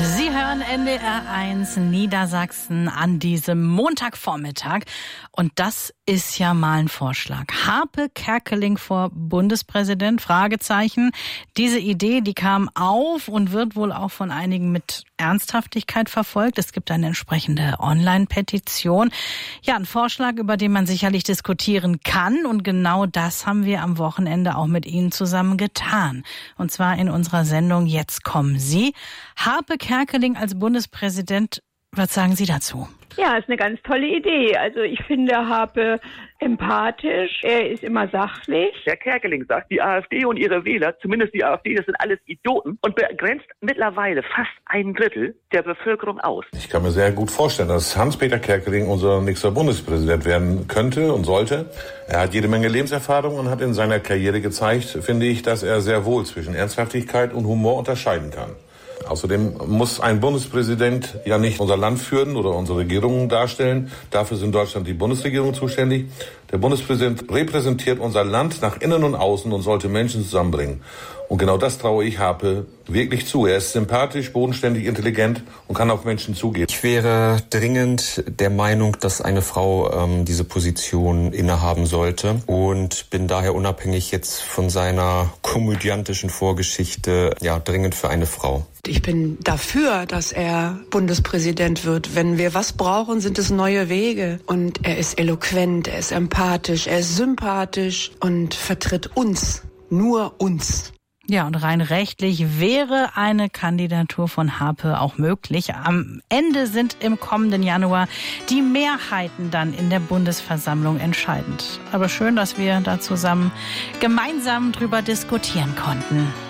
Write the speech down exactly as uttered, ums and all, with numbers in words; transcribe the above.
Sie hören N D R eins Niedersachsen an diesem Montagvormittag. Und das ist ja mal ein Vorschlag. Harpe Kerkeling vor Bundespräsident? Fragezeichen. Diese Idee, die kam auf und wird wohl auch von einigen mit Ernsthaftigkeit verfolgt. Es gibt eine entsprechende Online-Petition. Ja, ein Vorschlag, über den man sicherlich diskutieren kann. Und genau das haben wir am Wochenende auch mit Ihnen zusammen getan. Und zwar in unserer Sendung Jetzt kommen Sie. Harpe Kerkeling als Bundespräsident, was sagen Sie dazu? Ja, ist eine ganz tolle Idee. Also ich finde Harpe empathisch, er ist immer sachlich. Herr Kerkeling sagt, die AfD und ihre Wähler, zumindest die AfD, das sind alles Idioten und begrenzt mittlerweile fast ein Drittel der Bevölkerung aus. Ich kann mir sehr gut vorstellen, dass Hans-Peter Kerkeling unser nächster Bundespräsident werden könnte und sollte. Er hat jede Menge Lebenserfahrung und hat in seiner Karriere gezeigt, finde ich, dass er sehr wohl zwischen Ernsthaftigkeit und Humor unterscheiden kann. Außerdem muss ein Bundespräsident ja nicht unser Land führen oder unsere Regierung darstellen. Dafür ist in Deutschland die Bundesregierung zuständig. Der Bundespräsident repräsentiert unser Land nach innen und außen und sollte Menschen zusammenbringen. Und genau das traue ich Harpe wirklich zu. Er ist sympathisch, bodenständig, intelligent und kann auf Menschen zugehen. Ich wäre dringend der Meinung, dass eine Frau ähm, diese Position innehaben sollte und bin daher unabhängig jetzt von seiner komödiantischen Vorgeschichte ja dringend für eine Frau. Ich bin dafür, dass er Bundespräsident wird. Wenn wir was brauchen, sind es neue Wege. Und er ist eloquent, er ist empathisch, er ist sympathisch und vertritt uns, nur uns. Ja, und rein rechtlich wäre eine Kandidatur von Harpe auch möglich. Am Ende sind im kommenden Januar die Mehrheiten dann in der Bundesversammlung entscheidend. Aber schön, dass wir da zusammen gemeinsam drüber diskutieren konnten.